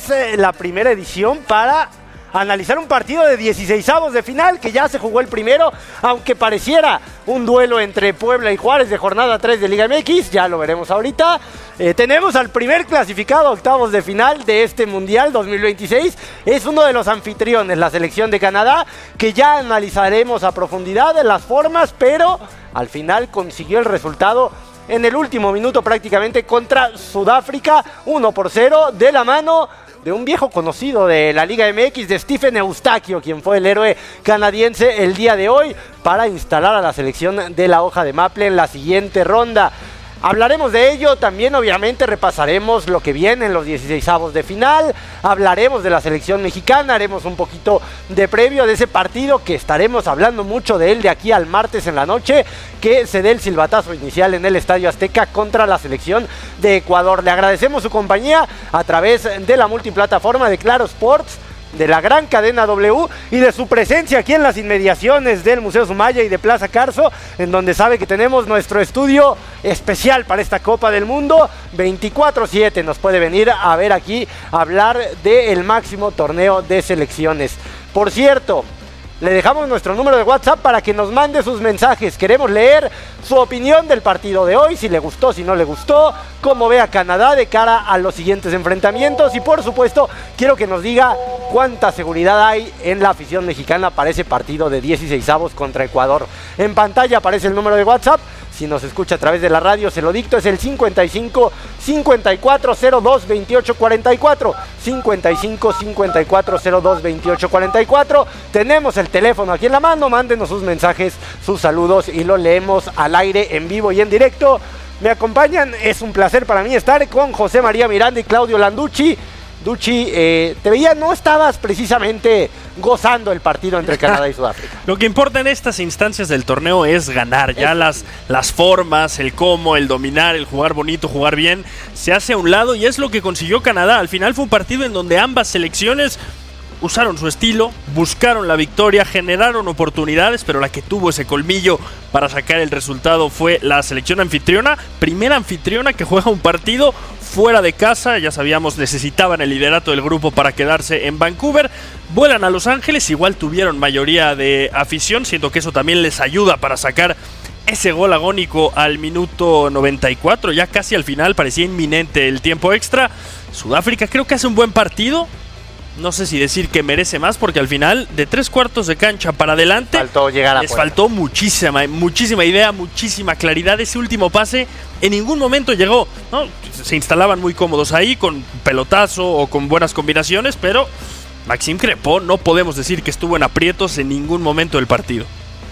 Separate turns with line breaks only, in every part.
es la primera edición para analizar un partido de 16avos de final que ya se jugó el primero, aunque pareciera un duelo entre Puebla y Juárez de jornada 3 de Liga MX, ya lo veremos ahorita. Tenemos al primer clasificado a octavos de final de este Mundial 2026, es uno de los anfitriones, la selección de Canadá, que ya analizaremos a profundidad en las formas, pero al final consiguió el resultado en el último minuto prácticamente contra Sudáfrica, 1-0 de la mano de un viejo conocido de la Liga MX, de Stephen Eustaquio, quien fue el héroe canadiense el día de hoy para instalar a la selección de la hoja de Maple en la siguiente ronda. Hablaremos de ello, también obviamente repasaremos lo que viene en los 16avos de final, hablaremos de la selección mexicana, haremos un poquito de previo de ese partido que estaremos hablando mucho de él de aquí al martes en la noche, que se dé el silbatazo inicial en el Estadio Azteca contra la selección de Ecuador. Le agradecemos su compañía a través de la multiplataforma de Claro Sports, de la gran cadena W y de su presencia aquí en las inmediaciones del Museo Sumaya y de Plaza Carso, en donde sabe que tenemos nuestro estudio especial para esta Copa del Mundo. 24/7 nos puede venir a ver aquí, a hablar del máximo torneo de selecciones. Por cierto, le dejamos nuestro número de WhatsApp para que nos mande sus mensajes. Queremos leer su opinión del partido de hoy, si le gustó, si no le gustó, cómo ve a Canadá de cara a los siguientes enfrentamientos y por supuesto quiero que nos diga cuánta seguridad hay en la afición mexicana para ese partido de 16avos contra Ecuador. En pantalla aparece el número de WhatsApp. Si nos escucha a través de la radio, se lo dicto, es el 55 54 02 28 44. 55 54 02 28 44. Tenemos el teléfono aquí en la mano, mándenos sus mensajes, sus saludos y lo leemos al aire en vivo y en directo. Me acompañan, es un placer para mí estar con José María Miranda y Claudio Landucci. Ducci, te veía, no estabas precisamente gozando el partido entre Canadá y Sudáfrica.
Lo que importa en estas instancias del torneo es ganar. Ya las formas, el cómo, el dominar, el jugar bonito, jugar bien, se hace a un lado y es lo que consiguió Canadá. Al final fue un partido en donde ambas selecciones usaron su estilo, buscaron la victoria, generaron oportunidades, pero la que tuvo ese colmillo para sacar el resultado fue la selección anfitriona. Primera anfitriona que juega un partido fuera de casa, ya sabíamos, necesitaban el liderato del grupo para quedarse en Vancouver. Vuelan a Los Ángeles, igual tuvieron mayoría de afición, siento que eso también les ayuda para sacar ese gol agónico al minuto 94, ya casi al final, parecía inminente el tiempo extra. Sudáfrica creo que hace un buen partido. No sé si decir que merece más, porque al final, de 3/4 de cancha para adelante, les faltó muchísima idea, muchísima claridad. Ese último pase en ningún momento llegó, ¿no? Se instalaban muy cómodos ahí, con pelotazo o con buenas combinaciones, pero Maxime Crépeau no podemos decir que estuvo en aprietos en ningún momento del partido.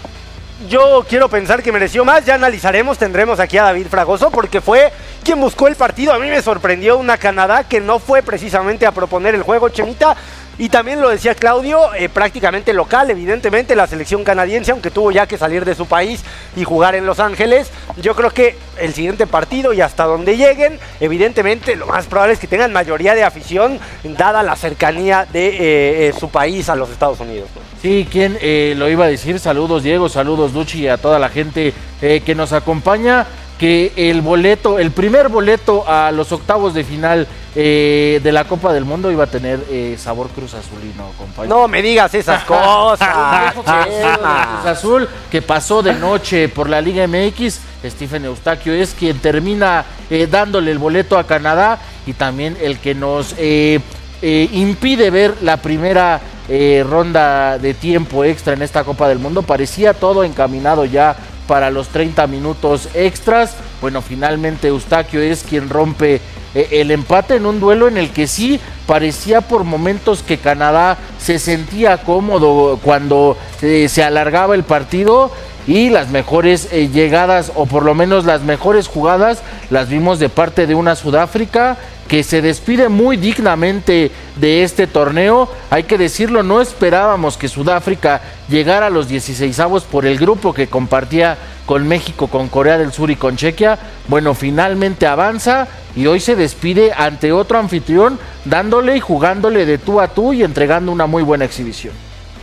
Yo quiero pensar que mereció más, ya analizaremos, tendremos aquí a David Fragoso porque fue quien buscó el partido. A mí me sorprendió una Canadá que no fue precisamente a proponer el juego, Chemita, y también lo decía Claudio, prácticamente local, evidentemente la selección canadiense, aunque tuvo ya que salir de su país y jugar en Los Ángeles. Yo creo que el siguiente partido y hasta donde lleguen, evidentemente lo más probable es que tengan mayoría de afición, dada la cercanía de su país a los Estados Unidos, ¿no?
Sí, ¿quién lo iba a decir? Saludos Diego, saludos Ducci y a toda la gente que nos acompaña. Que el primer boleto a los octavos de final de la Copa del Mundo iba a tener sabor Cruz Azulino, compañero.
No me digas esas cosas.
Cruz Azul que pasó de noche por la Liga MX. Stephen Eustaquio es quien termina dándole el boleto a Canadá y también el que nos impide ver la primera ronda de tiempo extra en esta Copa del Mundo. Parecía todo encaminado ya para los 30 minutos extras. Bueno, finalmente Eustaquio es quien rompe el empate en un duelo en el que sí parecía por momentos que Canadá se sentía cómodo cuando se alargaba el partido, y las mejores llegadas, o por lo menos las mejores jugadas, las vimos de parte de una Sudáfrica que se despide muy dignamente de este torneo. Hay que decirlo, no esperábamos que Sudáfrica llegara a los 16avos por el grupo que compartía con México, con Corea del Sur y con Chequia. Bueno, finalmente avanza y hoy se despide ante otro anfitrión, dándole y jugándole de tú a tú y entregando una muy buena exhibición.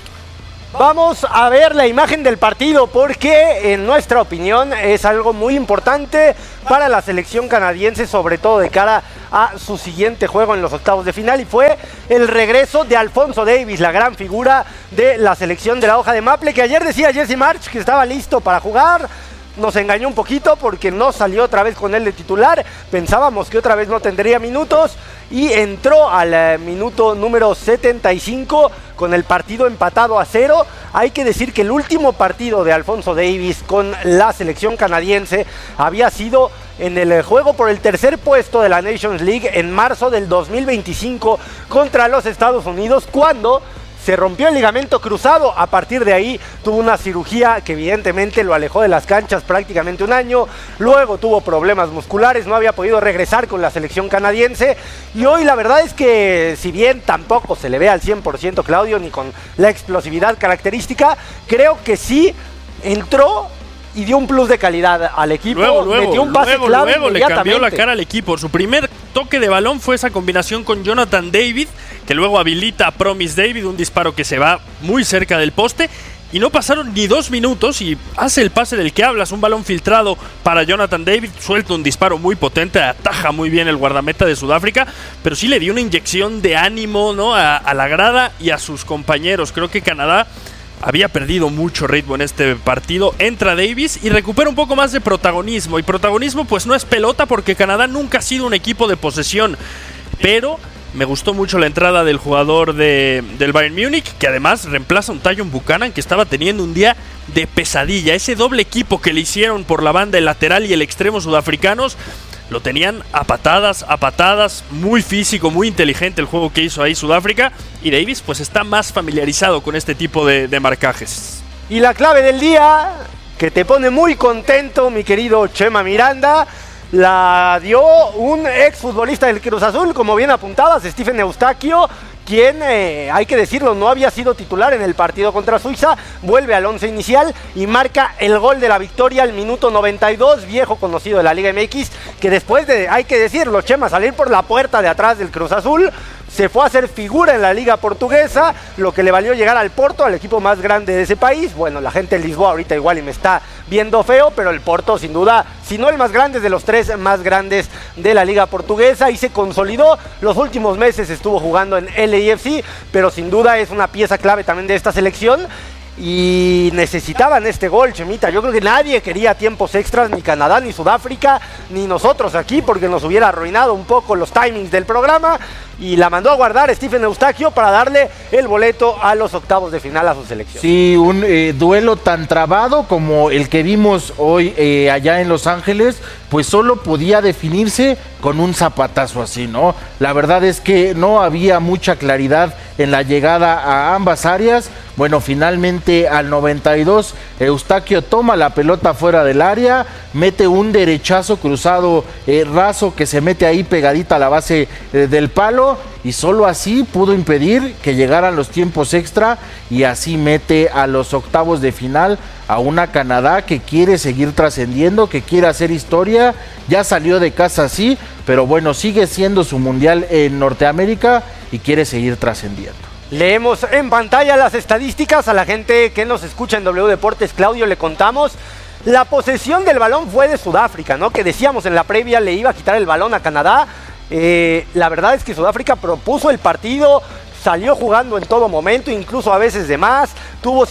Vamos a ver la imagen del partido porque en nuestra opinión es algo muy importante para la selección canadiense, sobre todo de cara a su siguiente juego en los octavos de final, y fue el regreso de Alphonso Davies, la gran figura de la selección de la hoja de maple, que ayer decía Jesse Marsch que estaba listo para jugar. Nos engañó un poquito porque no salió otra vez con él de titular. Pensábamos que otra vez no tendría minutos y entró al minuto número 75 con el partido empatado a 0. Hay que decir que el último partido de Alphonso Davies con la selección canadiense había sido en el juego por el tercer puesto de la Nations League en marzo del 2025 contra los Estados Unidos, cuando se rompió el ligamento cruzado. A partir de ahí tuvo una cirugía que evidentemente lo alejó de las canchas prácticamente un año. Luego tuvo problemas musculares, no había podido regresar con la selección canadiense. Y hoy la verdad es que, si bien tampoco se le ve al 100% Claudio, ni con la explosividad característica, creo que sí entró y dio un plus de calidad al equipo. Metió un pase clave
luego le cambió la cara al equipo. Su primer toque de balón fue esa combinación con Jonathan David, que luego habilita a Promise David, un disparo que se va muy cerca del poste. Y no pasaron ni 2 minutos y hace el pase del que hablas, un balón filtrado para Jonathan David, suelta un disparo muy potente, ataja muy bien el guardameta de Sudáfrica, pero sí le dio una inyección de ánimo, ¿no?, a la grada y a sus compañeros. Creo que Canadá había perdido mucho ritmo en este partido. Entra Davies y recupera un poco más de protagonismo. Y protagonismo pues no es pelota, porque Canadá nunca ha sido un equipo de posesión. Pero me gustó mucho la entrada del jugador del Bayern Múnich, que además reemplaza a un Tyon Buchanan que estaba teniendo un día de pesadilla. Ese doble equipo que le hicieron por la banda, el lateral y el extremo sudafricanos, lo tenían a patadas, muy físico, muy inteligente el juego que hizo ahí Sudáfrica, y Davies pues está más familiarizado con este tipo de marcajes.
Y la clave del día, que te pone muy contento, mi querido Chema Miranda, la dio un exfutbolista del Cruz Azul, como bien apuntabas, Stephen Eustaquio, quien, hay que decirlo, no había sido titular en el partido contra Suiza. Vuelve al once inicial y marca el gol de la victoria al minuto 92, viejo conocido de la Liga MX, que después de, hay que decirlo, Chema, salir por la puerta de atrás del Cruz Azul, se fue a hacer figura en la Liga Portuguesa, lo que le valió llegar al Porto, al equipo más grande de ese país. Bueno, la gente de Lisboa ahorita igual y me está viendo feo, pero el Porto sin duda, si no el más grande, es de los 3 más grandes de la Liga Portuguesa, y se consolidó. Los últimos meses estuvo jugando en LAFC, pero sin duda es una pieza clave también de esta selección. Y necesitaban este gol, Chemita. Yo creo que nadie quería tiempos extras, ni Canadá, ni Sudáfrica, ni nosotros aquí, porque nos hubiera arruinado un poco los timings del programa. Y la mandó a guardar Stephen Eustaquio para darle el boleto a los octavos de final a su selección.
Sí, un duelo tan trabado como el que vimos hoy allá en Los Ángeles, pues solo podía definirse con un zapatazo así, ¿no? La verdad es que no había mucha claridad en la llegada a ambas áreas. Bueno, finalmente al 92 Eustaquio toma la pelota fuera del área, mete un derechazo cruzado raso que se mete ahí pegadita a la base del palo, y solo así pudo impedir que llegaran los tiempos extra, y así mete a los octavos de final a una Canadá que quiere seguir trascendiendo, que quiere hacer historia. Ya salió de casa, sí, pero bueno, sigue siendo su mundial en Norteamérica y quiere seguir trascendiendo.
Leemos en pantalla las estadísticas. A la gente que nos escucha en W Deportes, Claudio, le contamos. La posesión del balón fue de Sudáfrica, ¿no? Que decíamos en la previa le iba a quitar el balón a Canadá. La verdad es que Sudáfrica propuso el partido, salió jugando en todo momento, incluso a veces de más, tuvo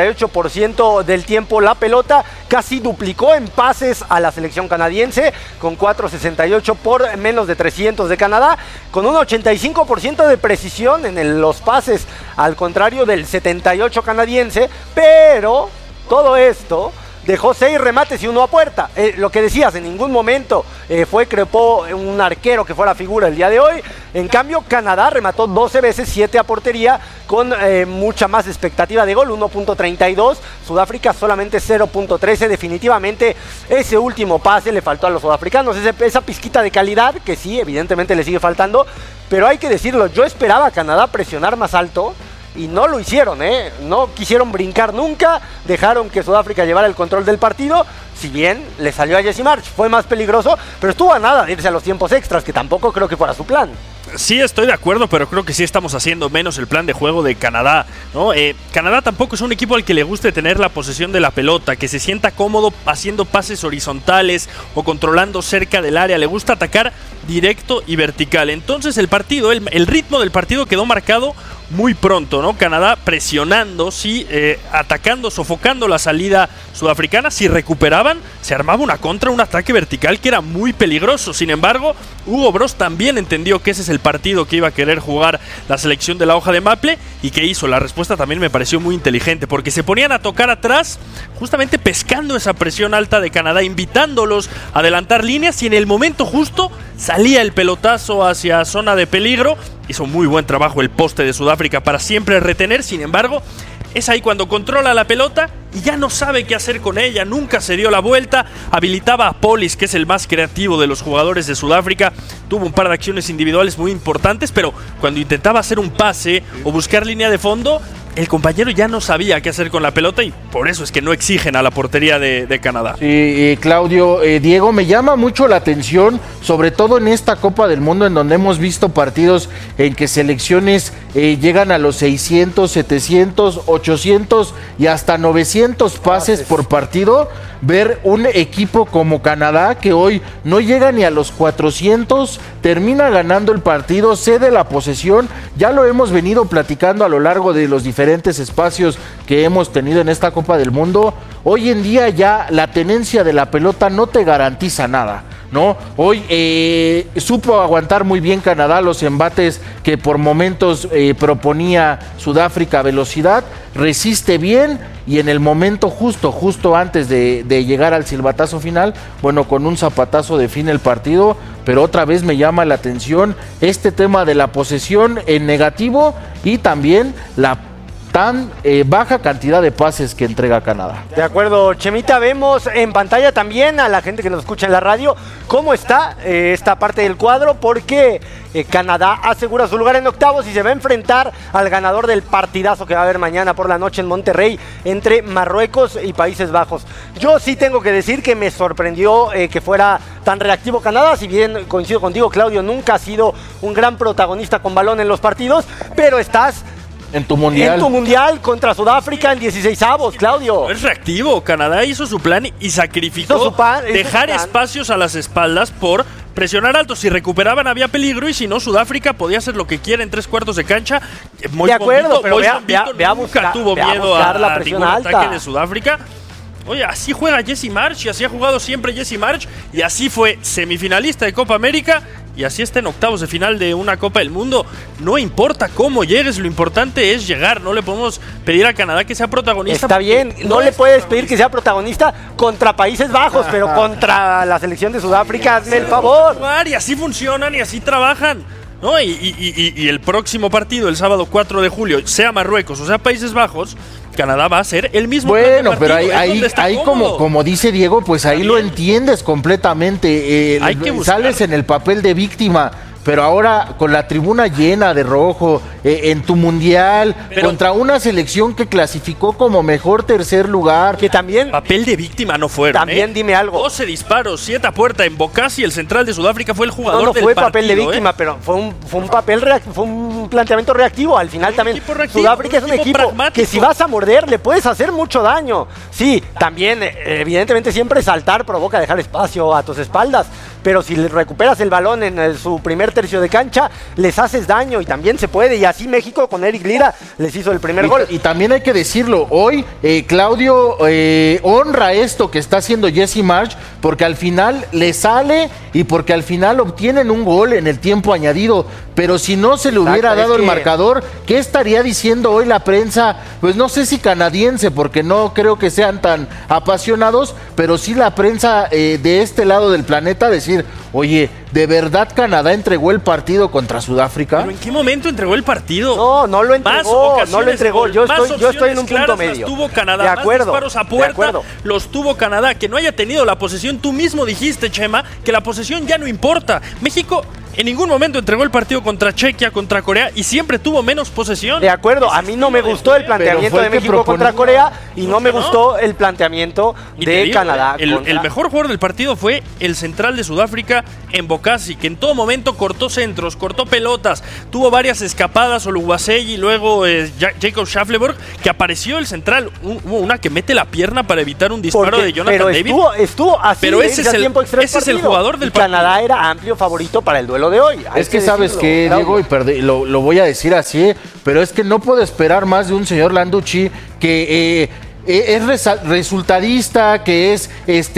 58% del tiempo la pelota, casi duplicó en pases a la selección canadiense, con 4.68 por menos de 300 de Canadá, con un 85% de precisión en los pases, al contrario del 78 canadiense, pero todo esto dejó 6 remates y 1 a puerta. Lo que decías, en ningún momento fue Crepó un arquero que fuera figura el día de hoy. En cambio, Canadá remató 12 veces, 7 a portería, con mucha más expectativa de gol, 1.32. Sudáfrica solamente 0.13. Definitivamente ese último pase le faltó a los sudafricanos, esa pizquita de calidad que sí, evidentemente le sigue faltando, pero hay que decirlo, yo esperaba a Canadá presionar más alto y no lo hicieron, no quisieron brincar nunca, dejaron que Sudáfrica llevara el control del partido. Si bien le salió a Jesse Marsch, fue más peligroso, pero estuvo a nada de irse a los tiempos extras, que tampoco creo que fuera su plan.
Sí, estoy de acuerdo, pero creo que sí estamos haciendo menos el plan de juego de Canadá, ¿no? Canadá tampoco es un equipo al que le guste tener la posesión de la pelota, que se sienta cómodo haciendo pases horizontales o controlando cerca del área. Le gusta atacar directo y vertical. Entonces el partido, el ritmo del partido quedó marcado muy pronto, ¿no? Canadá presionando, sí, atacando, sofocando la salida sudafricana. Si recuperaban, se armaba una contra, un ataque vertical que era muy peligroso. Sin embargo, Hugo Broos también entendió que ese es el partido que iba a querer jugar la selección de la hoja de maple. ¿Y qué hizo? La respuesta también me pareció muy inteligente, porque se ponían a tocar atrás, justamente pescando esa presión alta de Canadá, invitándolos a adelantar líneas, y en el momento justo salía el pelotazo hacia zona de peligro. Hizo muy buen trabajo el poste de Sudáfrica para siempre retener. Sin embargo, es ahí cuando controla la pelota y ya no sabe qué hacer con ella. Nunca se dio la vuelta. Habilitaba a Pollis, que es el más creativo de los jugadores de Sudáfrica. Tuvo un par de acciones individuales muy importantes, pero cuando intentaba hacer un pase o buscar línea de fondo, el compañero ya no sabía qué hacer con la pelota, y por eso es que no exigen a la portería de Canadá.
Sí, Claudio, Diego, me llama mucho la atención, sobre todo en esta Copa del Mundo, en donde hemos visto partidos en que selecciones llegan a los 600, 700, 800 y hasta 900 pases por partido. Ver un equipo como Canadá, que hoy no llega ni a los 400, termina ganando el partido, cede la posesión. Ya lo hemos venido platicando a lo largo de los diferentes espacios que hemos tenido en esta Copa del Mundo. Hoy en día ya la tenencia de la pelota no te garantiza nada, ¿no? Hoy supo aguantar muy bien Canadá los embates que por momentos proponía Sudáfrica, velocidad, resiste bien, y en el momento justo antes de llegar al silbatazo final, bueno, con un zapatazo define el partido. Pero otra vez me llama la atención este tema de la posesión en negativo, y también la tan baja cantidad de pases que entrega Canadá.
De acuerdo, Chemita. Vemos en pantalla también a la gente que nos escucha en la radio cómo está esta parte del cuadro, porque Canadá asegura su lugar en octavos y se va a enfrentar al ganador del partidazo que va a haber mañana por la noche en Monterrey entre Marruecos y Países Bajos. Yo sí tengo que decir que me sorprendió que fuera tan reactivo Canadá. Si bien coincido contigo, Claudio, nunca ha sido un gran protagonista con balón en los partidos, pero estás
en tu mundial
contra Sudáfrica en 16avos, Claudio.
Es reactivo. Canadá hizo su plan y sacrificó dejar espacios a las espaldas por presionar alto. Si recuperaban había peligro, y si no, Sudáfrica podía hacer lo que quiera en 3/4 de cancha.
De acuerdo, pero
nunca tuvo miedo a ningún ataque de Sudáfrica. Oye, así juega Jesse Marsch, y así ha jugado siempre Jesse Marsch, y así fue semifinalista de Copa América, y así está en octavos de final de una Copa del Mundo. No importa cómo llegues, lo importante es llegar. No le podemos pedir a Canadá que sea protagonista.
Está bien, no le puedes pedir que sea protagonista contra Países Bajos, pero contra la selección de Sudáfrica, hazme el favor.
Y así funcionan y así trabajan, ¿no? Y el próximo partido, el sábado 4 de julio, sea Marruecos o sea Países Bajos, Canadá va a ser el mismo.
Bueno, pero ahí como dice Diego, pues ahí lo entiendes completamente. Sales en el papel de víctima, pero ahora con la tribuna llena de rojo, en tu mundial, contra una selección que clasificó como mejor tercer lugar.
Que también...
Papel de víctima no fueron.
También dime algo.
12 disparos, 7 a puerta en Bokassi, el central de Sudáfrica, fue el jugador del partido.
No fue papel de víctima, pero fue un planteamiento reactivo. Al final también Sudáfrica es un equipo que si vas a morder le puedes hacer mucho daño. Sí, también evidentemente siempre saltar provoca dejar espacio a tus espaldas, pero si recuperas el balón en su primer tercio de cancha, les haces daño, y también se puede, y así México con Eric Lira les hizo el primer gol.
Y también hay que decirlo, hoy Claudio honra esto que está haciendo Jesse Marsch, porque al final le sale y porque al final obtienen un gol en el tiempo añadido. Pero si no se le hubiera dado el marcador, ¿qué estaría diciendo hoy la prensa? Pues no sé si canadiense, porque no creo que sean tan apasionados, pero sí la prensa de este lado del planeta decir, oye, ¿de verdad Canadá entregó el partido contra Sudáfrica?
¿Pero en qué momento entregó el partido?
No lo entregó. Yo estoy en un punto medio.
Tuvo Canadá,
de acuerdo,
más disparos a puerta, los tuvo Canadá. Que no haya tenido la posesión, tú mismo dijiste, Chema, que la posesión ya no importa. México en ningún momento entregó el partido contra Chequia, contra Corea, y siempre tuvo menos posesión.
De acuerdo, a mí no me gustó el planteamiento de México contra Corea y no me gustó el planteamiento de Canadá.
El mejor jugador del partido fue el central de Sudáfrica, Mbokasi, que en todo momento cortó centros, cortó pelotas, tuvo varias escapadas, Oluwaseyi y luego Jacob Schafleborg, que apareció el central. Hubo una que mete la pierna para evitar un disparo de Jonathan David.
Estuvo así,
pero ese es el jugador del partido.
Canadá era amplio favorito para el duelo de hoy.
Es que sabes que, Diego, y lo voy a decir así, pero es que no puedo esperar más de un señor Landucci que es resultadista, que es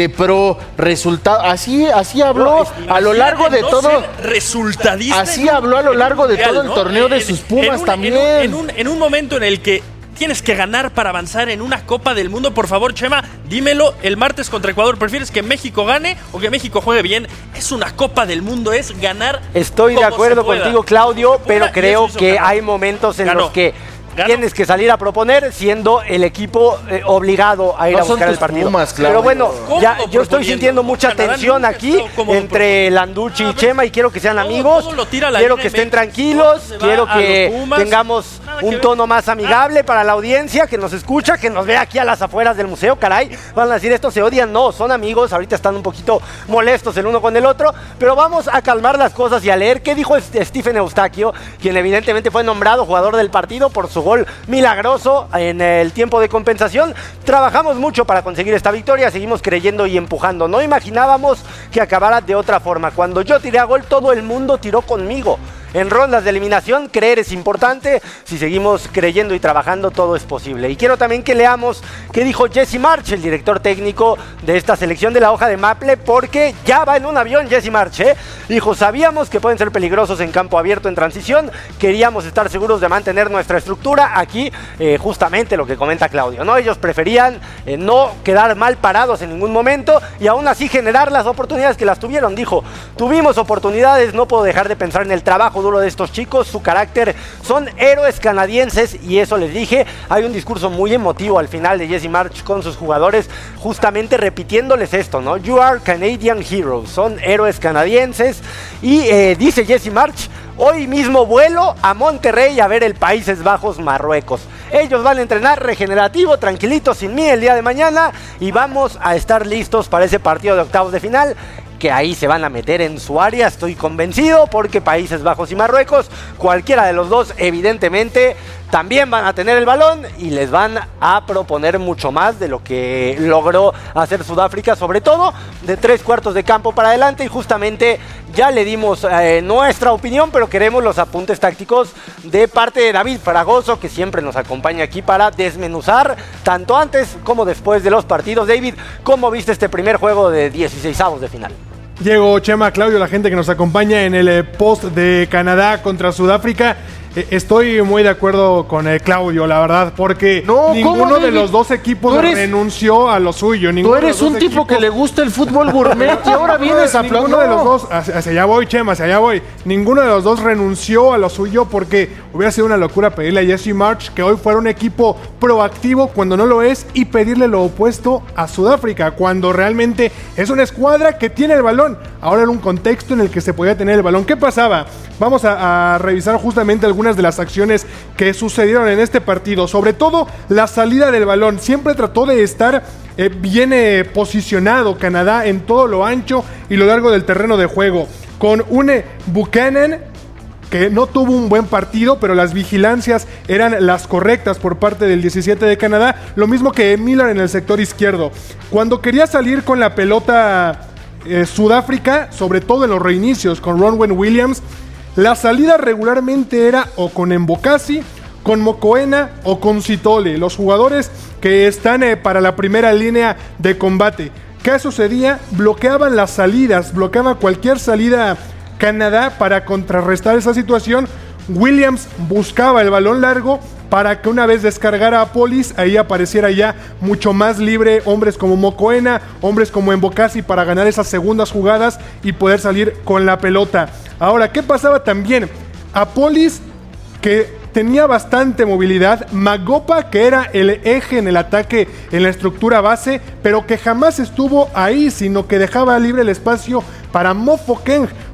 pro resultado. Así habló a lo largo de todo.
Resultadista.
Así habló a lo largo de todo el torneo de sus Pumas también.
En un momento en el que tienes que ganar para avanzar en una Copa del Mundo. Por favor, Chema, dímelo el martes contra Ecuador. ¿Prefieres que México gane o que México juegue bien? Es una Copa del Mundo, es ganar.
Estoy de acuerdo contigo, Claudio, pero creo que hay momentos en los que tienes que salir a proponer siendo el equipo obligado a ir a buscar el partido.
Pumas, claro.
Pero bueno, yo estoy sintiendo mucha tensión aquí entre Landucci y Chema y quiero que sean amigos. Quiero que estén tranquilos, quiero que tengamos un tono más amigable para la audiencia que nos escucha, que nos ve aquí a las afueras del museo. Caray, van a decir esto se odian. No, son amigos, ahorita están un poquito molestos el uno con el otro, pero vamos a calmar las cosas y a leer qué dijo Stephen Eustachio, quien evidentemente fue nombrado jugador del partido por su gol milagroso en el tiempo de compensación. Trabajamos mucho para conseguir esta victoria, seguimos creyendo y empujando. No imaginábamos que acabara de otra forma. Cuando yo tiré a gol, todo el mundo tiró conmigo. En rondas de eliminación, creer es importante. Si seguimos creyendo y trabajando, todo es posible. Y quiero también que leamos qué dijo Jesse March, el director técnico de esta selección de la hoja de Maple, porque ya va en un avión Jesse March, Dijo, sabíamos que pueden ser peligrosos en campo abierto en transición, queríamos estar seguros de mantener nuestra estructura. Aquí, justamente lo que comenta Claudio, ¿no? Ellos preferían no quedar mal parados en ningún momento y aún así generar las oportunidades que las tuvieron. Dijo, tuvimos oportunidades, no puedo dejar de pensar en el trabajo duro de estos chicos, su carácter, son héroes canadienses y eso les dije. Hay un discurso muy emotivo al final de Jesse March con sus jugadores, justamente repitiéndoles esto, ¿no? You are Canadian heroes, son héroes canadienses y dice Jesse March, hoy mismo vuelo a Monterrey a ver el Países Bajos Marruecos. Ellos van a entrenar regenerativo, tranquilito, sin mí el día de mañana y vamos a estar listos para ese partido de octavos de final, que ahí se van a meter en su área, estoy convencido, porque Países Bajos y Marruecos, cualquiera de los dos, evidentemente, también van a tener el balón y les van a proponer mucho más de lo que logró hacer Sudáfrica, sobre todo de 3/4 de campo para adelante. Y justamente ya le dimos nuestra opinión, pero queremos los apuntes tácticos de parte de David Fragoso, que siempre nos acompaña aquí para desmenuzar tanto antes como después de los partidos. David, ¿cómo viste este primer juego de 16avos de final?
Diego, Chema, Claudio, la gente que nos acompaña en el post de Canadá contra Sudáfrica. Estoy muy de acuerdo con Claudio, la verdad, porque ninguno de los dos equipos renunció a lo suyo.
Tú eres un tipo que le gusta el fútbol gourmet y ahora vienes a aplaudir.
Ninguno de los dos, hacia allá voy, Chema, hacia allá voy. Ninguno de los dos renunció a lo suyo porque hubiera sido una locura pedirle a Jesse March que hoy fuera un equipo proactivo cuando no lo es y pedirle lo opuesto a Sudáfrica cuando realmente es una escuadra que tiene el balón. Ahora era un contexto en el que se podía tener el balón. ¿Qué pasaba? Vamos a revisar justamente algunas de las acciones que sucedieron en este partido. Sobre todo la salida del balón. Siempre trató de estar bien posicionado Canadá en todo lo ancho y lo largo del terreno de juego. Con un Buchanan que no tuvo un buen partido, pero las vigilancias eran las correctas por parte del 17 de Canadá. Lo mismo que Miller en el sector izquierdo. Cuando quería salir con la pelota Sudáfrica, sobre todo en los reinicios con Ronwen Williams, la salida regularmente era o con Mbokasi, con Mokoena o con Sitole, los jugadores que están para la primera línea de combate. ¿Qué sucedía? Bloqueaban las salidas, bloqueaba cualquier salida Canadá para contrarrestar esa situación. Williams buscaba el balón largo para que una vez descargara a Polis, ahí apareciera ya mucho más libre hombres como Mokoena, hombres como Mbokasi para ganar esas segundas jugadas y poder salir con la pelota. Ahora, ¿qué pasaba también? A Polis, que tenía bastante movilidad, Magopa, que era el eje en el ataque en la estructura base, pero que jamás estuvo ahí, sino que dejaba libre el espacio para Mofokeng.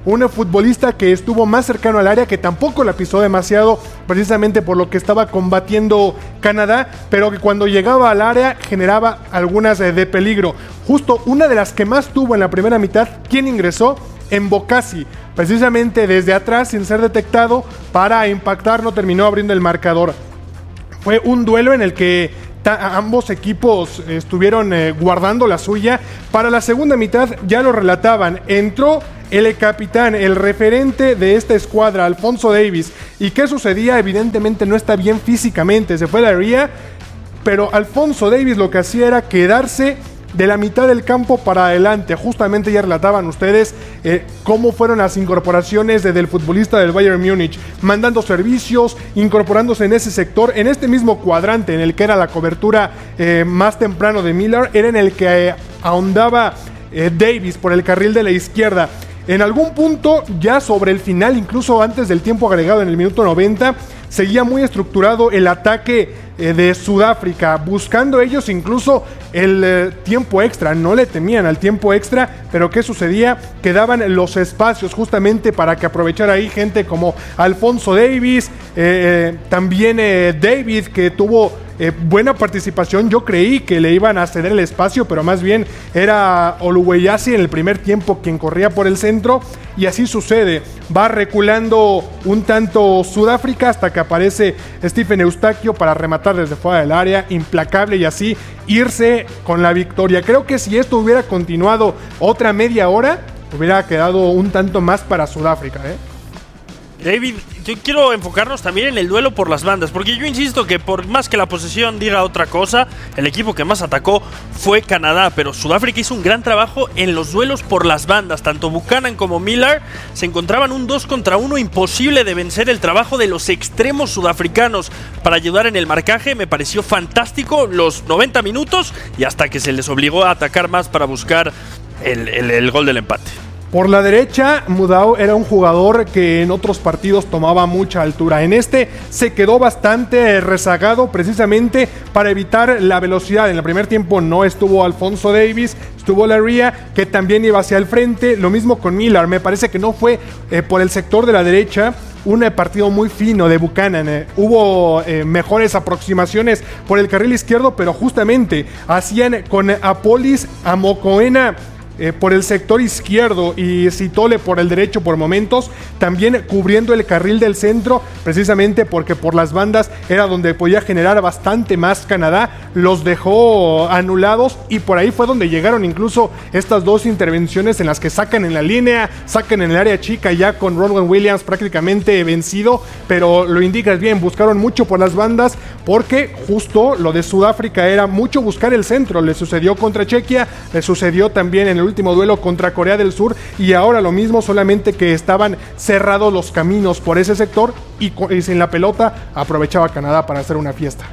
un futbolista que estuvo más cercano al área, que tampoco la pisó demasiado, precisamente por lo que estaba combatiendo Canadá, pero que cuando llegaba al área generaba algunas de peligro. Justo una de las que más tuvo en la primera mitad, ¿quién ingresó? Mbokasi, precisamente desde atrás, sin ser detectado, para impactar, no terminó abriendo el marcador. Fue un duelo en el que ambos equipos estuvieron guardando la suya. Para la segunda mitad, ya lo relataban, entró el capitán, el referente de esta escuadra, Alphonso Davies. ¿Y qué sucedía? Evidentemente no está bien físicamente, se fue la ría, pero Alphonso Davies lo que hacía era quedarse de la mitad del campo para adelante. Justamente ya relataban ustedes cómo fueron las incorporaciones del futbolista del Bayern Múnich, mandando servicios, incorporándose en ese sector, en este mismo cuadrante en el que era la cobertura más temprano de Miller, era en el que ahondaba Davies por el carril de la izquierda. En algún punto, ya sobre el final, incluso antes del tiempo agregado en el minuto 90, seguía muy estructurado el ataque de Sudáfrica, buscando ellos incluso el tiempo extra. No le temían al tiempo extra, pero ¿qué sucedía? Quedaban los espacios justamente para que aprovechara ahí gente como Alphonso Davies, también David, que tuvo buena participación. Yo creí que le iban a ceder el espacio, pero más bien era Oluweyasi en el primer tiempo quien corría por el centro, y así sucede. Va reculando un tanto Sudáfrica hasta que aparece Stephen Eustaquio para rematar desde fuera del área, implacable, y así irse con la victoria. Creo que si esto hubiera continuado otra media hora, hubiera quedado un tanto más para Sudáfrica,
David, yo quiero enfocarnos también en el duelo por las bandas, porque yo insisto que por más que la posesión diga otra cosa, el equipo que más atacó fue Canadá, pero Sudáfrica hizo un gran trabajo en los duelos por las bandas. Tanto Buchanan como Miller se encontraban un 2 contra 1 imposible de vencer. El trabajo de los extremos sudafricanos para ayudar en el marcaje me pareció fantástico los 90 minutos y hasta que se les obligó a atacar más para buscar el gol del empate.
Por la derecha, Mudau era un jugador que en otros partidos tomaba mucha altura. En este se quedó bastante rezagado precisamente para evitar la velocidad. En el primer tiempo no estuvo Alphonso Davies, estuvo Laria, que también iba hacia el frente. Lo mismo con Miller. Me parece que no fue por el sector de la derecha un partido muy fino de Buchanan. Hubo mejores aproximaciones por el carril izquierdo, pero justamente hacían con Apolis a Mokoena por el sector izquierdo y Sitole por el derecho por momentos, también cubriendo el carril del centro, precisamente porque por las bandas era donde podía generar bastante más Canadá. Los dejó anulados y por ahí fue donde llegaron incluso estas dos intervenciones en las que sacan en la línea, sacan en el área chica, ya con Ronwen Williams prácticamente vencido, pero lo indicas bien, buscaron mucho por las bandas porque justo lo de Sudáfrica era mucho buscar el centro. Le sucedió contra Chequia, le sucedió también en el último duelo contra Corea del Sur, y ahora lo mismo, solamente que estaban cerrados los caminos por ese sector y sin la pelota aprovechaba Canadá para hacer una fiesta.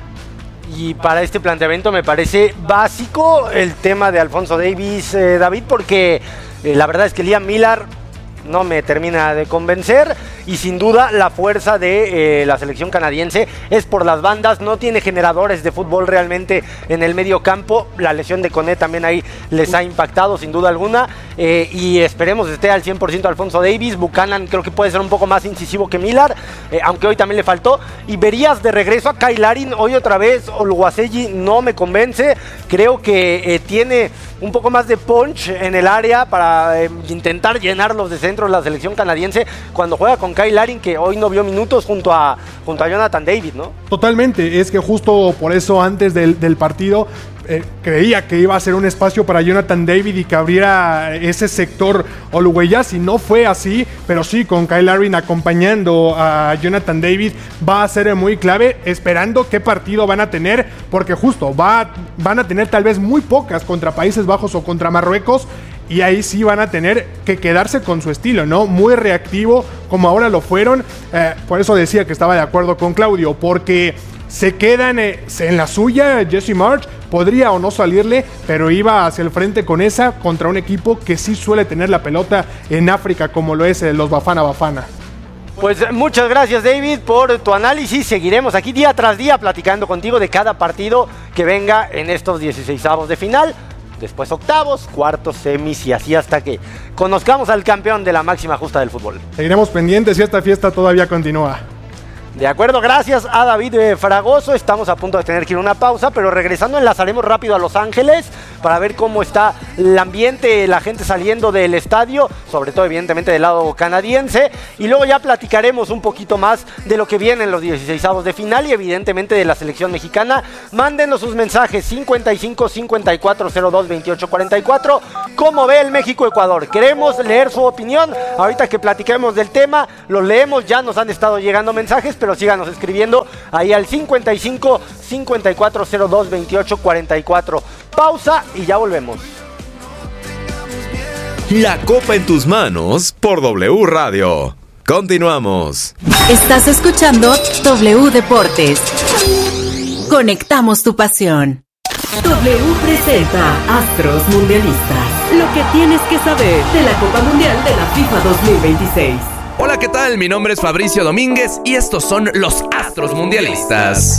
Y para este planteamiento me parece básico el tema de Alphonso Davies, David, porque la verdad es que Liam Miller no me termina de convencer, y sin duda la fuerza de la selección canadiense es por las bandas. No tiene generadores de fútbol realmente en el medio campo. La lesión de Koné también ahí les ha impactado sin duda alguna, y esperemos esté al 100% Alphonso Davies. Buchanan creo que puede ser un poco más incisivo que Miller, aunque hoy también le faltó, y verías de regreso a Kyle Larin. Hoy otra vez Oluwaseyi no me convence. Creo que tiene un poco más de punch en el área para intentar llenarlos de centros la selección canadiense cuando juega con Kyle Larin, que hoy no vio minutos junto a Jonathan David, ¿no? Totalmente,
es que justo por eso antes del partido creía que iba a ser un espacio para Jonathan David y que abriera ese sector Oluweyasi. No fue así, pero sí, con Kyle Larin acompañando a Jonathan David va a ser muy clave, esperando qué partido van a tener, porque justo van a tener tal vez muy pocas contra Países Bajos o contra Marruecos, y ahí sí van a tener que quedarse con su estilo, ¿no? Muy reactivo, como ahora lo fueron. Por eso decía que estaba de acuerdo con Claudio, porque se quedan en la suya. Jesse Marsch podría o no salirle, pero iba hacia el frente con esa contra un equipo que sí suele tener la pelota en África, como lo es los Bafana Bafana.
Pues muchas gracias, David, por tu análisis. Seguiremos aquí día tras día platicando contigo de cada partido que venga en estos 16avos de final. después octavos, cuartos, semis y así hasta que conozcamos al campeón de la máxima justa del fútbol.
Seguiremos pendientes y esta fiesta todavía continúa.
De acuerdo, gracias a David Fragoso. Estamos a punto de tener que ir a una pausa, pero regresando enlazaremos rápido a Los Ángeles para ver cómo está el ambiente, la gente saliendo del estadio, sobre todo evidentemente del lado canadiense, y luego ya platicaremos un poquito más de lo que viene en los 16avos de final y evidentemente de la selección mexicana. Mándenos sus mensajes 55 54 02 28 44. ¿Cómo ve el México-Ecuador? Queremos leer su opinión. Ahorita que platiquemos del tema, los leemos, ya nos han estado llegando mensajes, pero síganos escribiendo ahí al 55 54 02 28 44. Pausa y ya volvemos.
La copa en tus manos por W Radio. Continuamos.
Estás escuchando W Deportes. Conectamos tu pasión.
W presenta Astros Mundialistas. Lo que tienes que saber de la Copa Mundial de la FIFA 2026.
Hola, ¿qué tal? Mi nombre es Fabricio Domínguez y estos son los Astros Mundialistas.